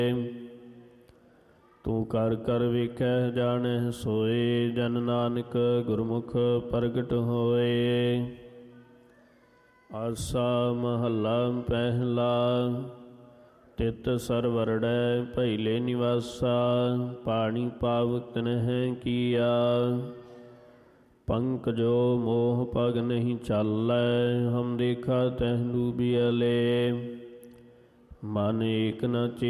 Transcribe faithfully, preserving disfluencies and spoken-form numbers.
ਤੂੰ ਕਰ ਕਰ ਵੇਖੈ ਜਾਣੈ ਸੋਏ। ਜਨ ਨਾਨਕ ਗੁਰਮੁਖ ਪ੍ਰਗਟ ਹੋਏ। ਆਸਾ ਮਹੱਲਾ ਪਹਿਲਾ। ਤਿਤ ਸਰਵਰੜੈ ਭੈਲੇ ਨਿਵਾਸਾ। ਪਾਣੀ ਪਾਵਕ ਨਹਿ ਕੀਆ। ਪੰਕਜੋ ਮੋਹ ਪਗ ਨਹੀਂ ਚਾਲੈ। ਹਮ ਦੇਖਾ ਤਹਿ ਡੂਬਿਅਲੇ। ਮਨ ਏਕ ਨ ਚੇ